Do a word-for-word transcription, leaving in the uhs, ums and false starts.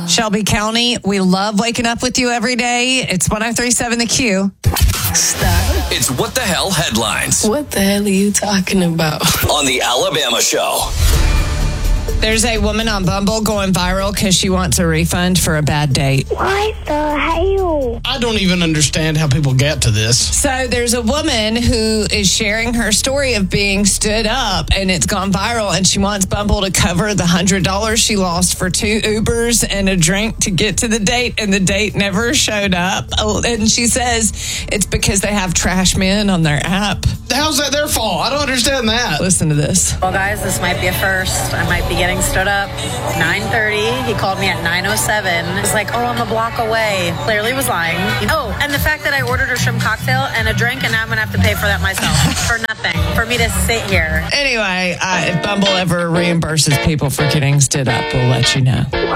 Shelby County, we love waking up with you every day. It's one oh three point seven The Q. Stop. It's What the Hell Headlines. What the hell are you talking about? On the Alabama Show. There's a woman on Bumble going viral because she wants a refund for a bad date. What the hell? I don't even understand how people get to this. So there's a woman who is sharing her story of being stood up, and it's gone viral, and she wants Bumble to cover the one hundred dollars she lost for two Ubers and a drink to get to the date, and the date never showed up. And she says it's because they have trash men on their app. How's that their fault? I don't understand that. Listen to this. Well, guys, this might be a first. I might be getting stood up. nine thirty. He called me at nine oh seven. He's like, oh, I'm a block away. Clearly was lying. Oh, and the fact that I ordered a shrimp cocktail and a drink, and now I'm going to have to pay for that myself for nothing. For me to sit here. Anyway, uh, if Bumble ever reimburses people for getting stood up, we'll let you know.